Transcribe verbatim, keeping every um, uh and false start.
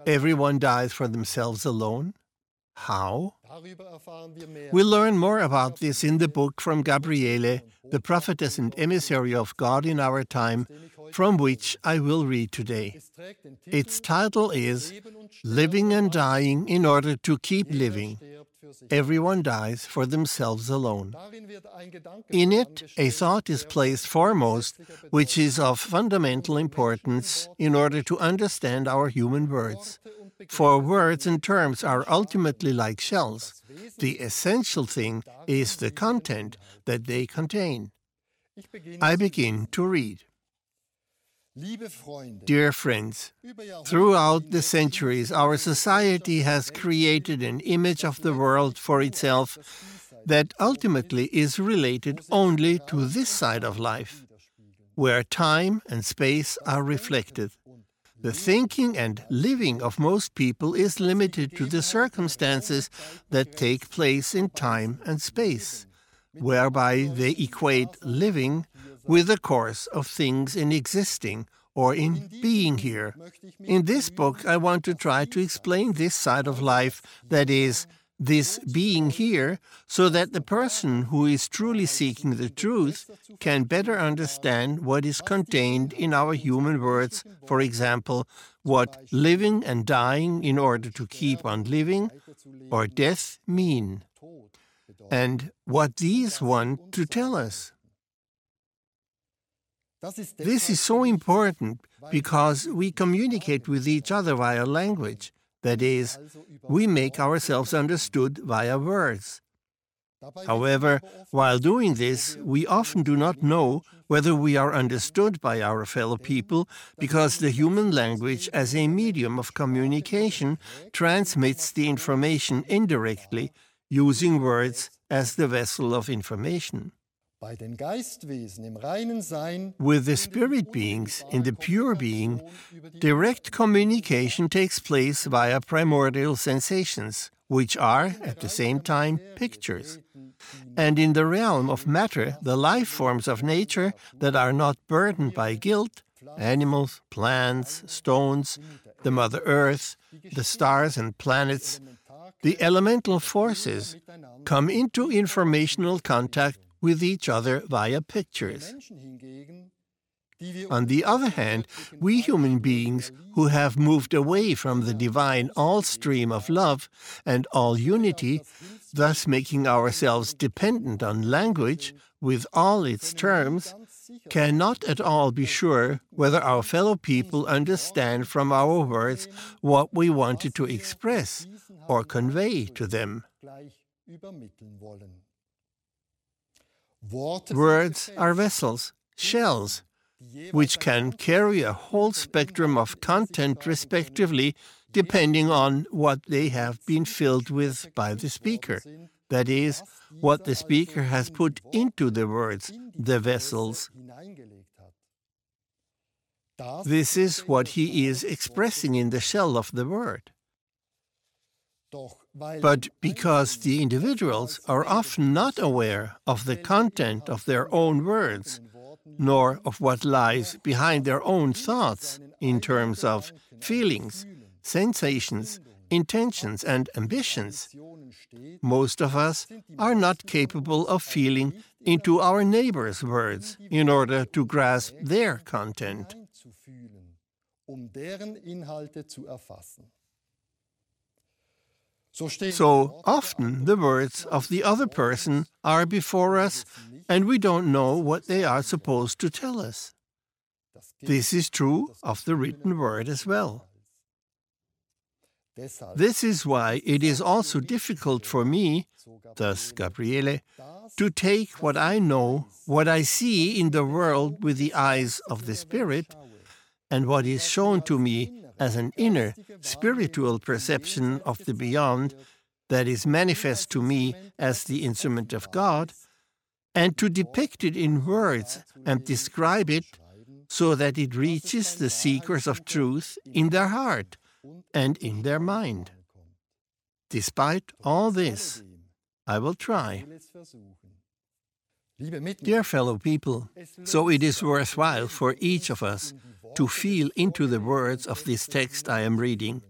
Everyone dies for themselves alone? How? We learn more about this in the book from Gabriele, the prophetess and emissary of God in our time, from which I will read today. Its title is Living and Dying in Order to Keep Living. Everyone dies for themselves alone. In it, a thought is placed foremost, which is of fundamental importance in order to understand our human words. For words and terms are ultimately like shells. The essential thing is the content that they contain. I begin to read. Dear friends, throughout the centuries, our society has created an image of the world for itself that ultimately is related only to this side of life, where time and space are reflected. The thinking and living of most people is limited to the circumstances that take place in time and space, whereby they equate living with the course of things in existing or in being here. In this book, I want to try to explain this side of life, that is, this being here, so that the person who is truly seeking the truth can better understand what is contained in our human words, for example, what living and dying in order to keep on living, or death mean, and what these want to tell us. This is so important because we communicate with each other via language. That is, we make ourselves understood via words. However, while doing this, we often do not know whether we are understood by our fellow people because the human language as a medium of communication transmits the information indirectly, using words as the vessel of information. With the spirit beings in the pure being, direct communication takes place via primordial sensations, which are, at the same time, pictures. And in the realm of matter, the life forms of nature that are not burdened by guilt, animals, plants, stones, the Mother Earth, the stars and planets, the elemental forces, come into informational contact with each other via pictures. On the other hand, we human beings who have moved away from the divine all-stream of love and all-unity, thus making ourselves dependent on language with all its terms, cannot at all be sure whether our fellow people understand from our words what we wanted to express or convey to them. Words are vessels, shells, which can carry a whole spectrum of content respectively, depending on what they have been filled with by the speaker. That is, what the speaker has put into the words, the vessels. This is what he is expressing in the shell of the word. But because the individuals are often not aware of the content of their own words, nor of what lies behind their own thoughts in terms of feelings, sensations, intentions, and ambitions, most of us are not capable of feeling into our neighbor's words in order to grasp their content. So often the words of the other person are before us, and we don't know what they are supposed to tell us. This is true of the written word as well. This is why it is also difficult for me, thus Gabriele, to take what I know, what I see in the world with the eyes of the Spirit, and what is shown to me as an inner, spiritual perception of the beyond that is manifest to me as the instrument of God, and to depict it in words and describe it so that it reaches the seekers of truth in their heart and in their mind. Despite all this, I will try. Dear fellow people, so it is worthwhile for each of us to feel into the words of this text I am reading.